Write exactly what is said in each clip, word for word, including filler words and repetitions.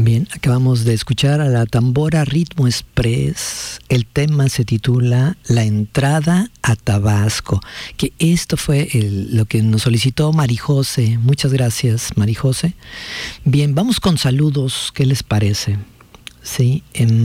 Bien, acabamos de escuchar a la Tambora Ritmo Express. El tema se titula La entrada a Tabasco, que esto fue el, lo que nos solicitó Marijose. Muchas gracias, Marijose. Bien, vamos con saludos, ¿qué les parece? Sí,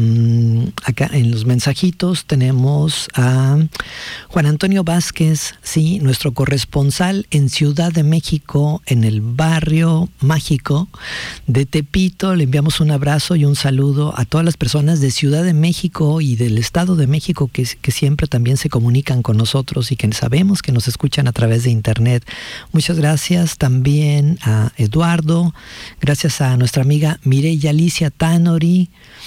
en, acá en los mensajitos tenemos a Juan Antonio Vázquez, sí, nuestro corresponsal en Ciudad de México, en el barrio mágico de Tepito. Le enviamos un abrazo y un saludo a todas las personas de Ciudad de México y del Estado de México que, que siempre también se comunican con nosotros y que sabemos que nos escuchan a través de internet. Muchas gracias también a Eduardo, gracias a nuestra amiga Mireya Alicia Tanori,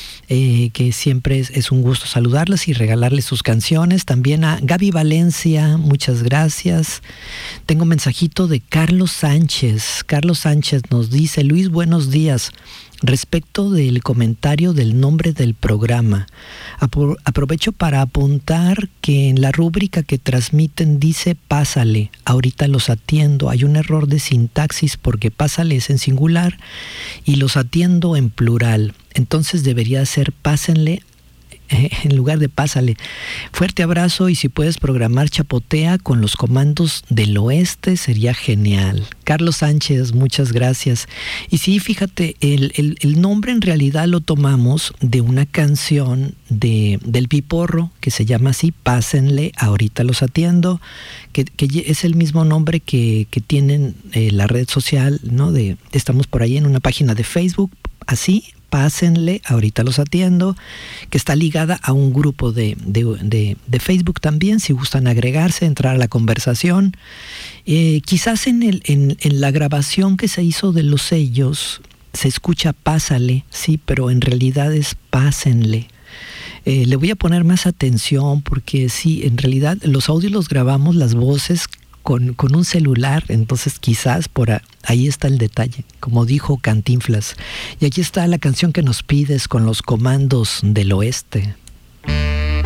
Eh, que siempre es, es un gusto saludarlas y regalarles sus canciones. También a Gaby Valencia, muchas gracias. Tengo un mensajito de Carlos Sánchez. Carlos Sánchez nos dice: Luis, buenos días. Respecto del comentario del nombre del programa, apro- aprovecho para apuntar que en la rúbrica que transmiten dice pásale, ahorita los atiendo. Hay un error de sintaxis porque pásale es en singular y los atiendo en plural. Entonces debería ser pásenle en lugar de pásale. Fuerte abrazo, y si puedes programar Chapotea con los comandos del oeste sería genial. Carlos Sánchez, muchas gracias. Y sí, fíjate, el, el, el nombre en realidad lo tomamos de una canción de, del Piporro que se llama así, pásenle, ahorita los atiendo, que, que es el mismo nombre que, que tienen eh, la red social, ¿no? De, estamos por ahí en una página de Facebook, así, pásenle, ahorita los atiendo, que está ligada a un grupo de, de, de, de Facebook también, si gustan agregarse, entrar a la conversación. Eh, quizás en, el, en, en la grabación que se hizo de los sellos se escucha pásale, sí, pero en realidad es pásenle. Eh, le voy a poner más atención porque sí, en realidad los audios los grabamos, las voces, Con, con un celular, entonces quizás por a, ahí está el detalle, como dijo Cantinflas. Y aquí está la canción que nos pides con los comandos del oeste.